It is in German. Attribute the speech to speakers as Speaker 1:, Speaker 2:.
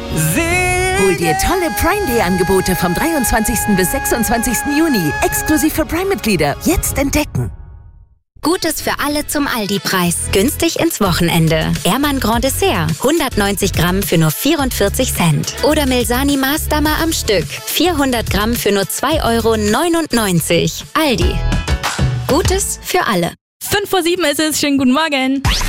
Speaker 1: Hol dir tolle Prime Day Angebote vom 23. bis 26. Juni. Exklusiv für Prime-Mitglieder. Jetzt entdecken.
Speaker 2: Gutes für alle zum Aldi-Preis. Günstig ins Wochenende. Ermann Grand Dessert. 190 Gramm für nur 44 Cent. Oder Milsani Maßdammer am Stück. 400 Gramm für nur 2,99 €. Aldi. Gutes für alle.
Speaker 3: 5:07 ist es. Schönen guten Morgen.